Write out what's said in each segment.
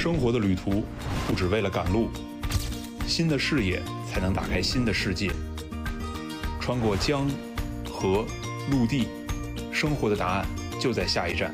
生活的旅途不只为了赶路，新的视野才能打开新的世界。穿过江、河、陆地，生活的答案就在下一站。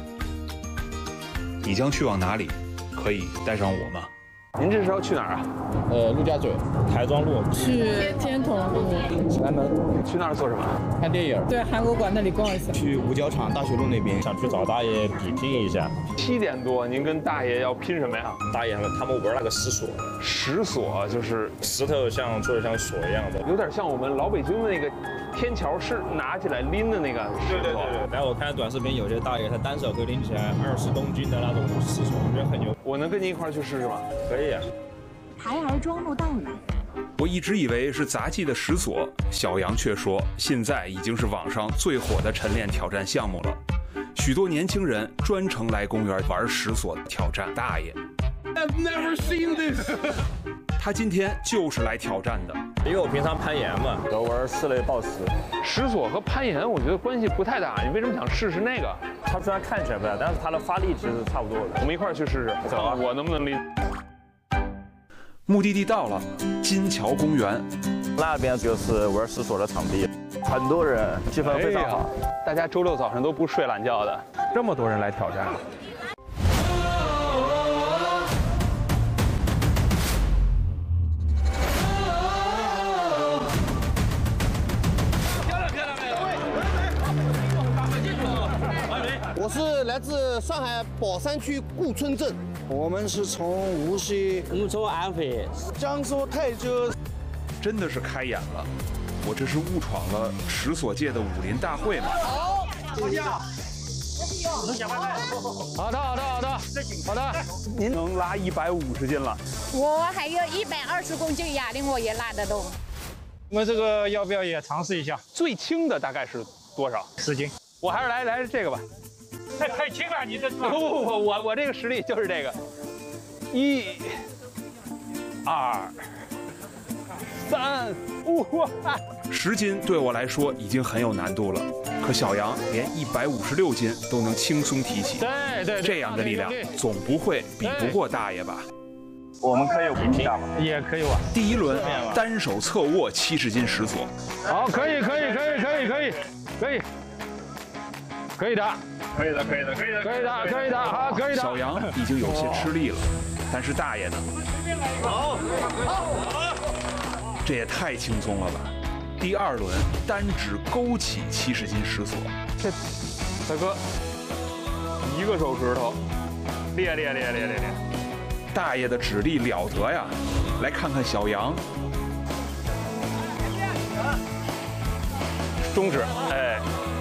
你将去往哪里？可以带上我吗？ 您这是要去哪儿啊？ 陆家嘴、台庄路， 去天童路、 西南门。 去那儿做什么？ 看电影。 对，韩国馆那里逛一下。 去五角场大学路那边，想去找大爷比拼一下。 7点多，您跟大爷要拼什么呀？ 大爷他们玩那个石锁， 石锁就是石头做的像锁一样的， 有点像我们老北京的那个天桥是拿起来拎的那个石头。 对。然后我看短视频，有些大爷他单手可以拎起来20公斤的那种石锁，我觉得很牛。 我能跟您一块儿去试试吗？ 可以啊。 台儿庄路到了。 我一直以为是杂技的石锁，小杨却说现在已经是网上最火的晨练挑战项目了。许多年轻人专程来公园玩石锁挑战大爷。 I've never seen this 他今天就是来挑战的， 因为我平常攀岩嘛，都玩室内抱石。 石锁和攀岩我觉得关系不太大，你为什么想试试那个？ 它虽然看起来不大，但是它的发力其实差不多的。 我们一块儿去试试， 走啊！ 我能不能拎？ 目的地到了，金桥公园。 那边就是玩石锁的场地，很多人，气氛非常好。 大家周六早上都不睡懒觉的，这么多人来挑战。 我是来自上海宝山区顾村镇，我们是从无锡， 我们从安徽、 江苏泰州， 真的是开眼了，我这是误闯了石锁界的武林大会吗？ 好，坐下。 好的，您能拉150斤了， 我还有120公斤哑铃，我也拉得动。 我们这个要不要也尝试一下？ 最轻的大概是多少 10斤。 我还是来这个吧。 太轻了，你这不，我这个实力就是这个，1、2、3、5。 10斤对我来说已经很有难度了，可小杨连156斤都能轻松提起。 对， 这样的力量总不会比不过大爷吧？ 我们可以比拼， 也可以吧。 第一轮单手侧握70斤石锁。 好，可以的。好，可以的。 小杨已经有些吃力了，但是大爷呢？ 好， 这也太轻松了吧！第2轮单指勾起70斤石锁。 这大哥1个手指头，练。 大爷的指力了得呀！来看看小杨， 中指，哎。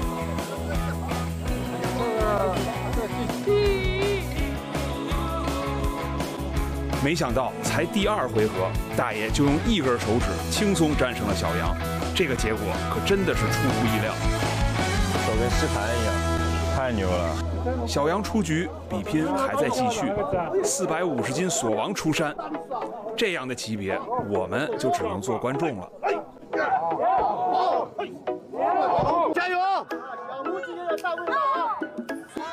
没想到才第2回合，大爷就用1根手指轻松战胜了小杨，这个结果可真的是出乎意料。 手跟吸盘一样，太牛了！ 小杨出局，比拼还在继续。450斤锁王出山，这样的级别，我们就只能做观众了。 加油！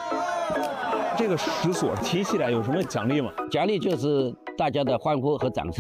这个石锁提起来有什么奖励吗？ 奖励就是大家的欢呼和掌声。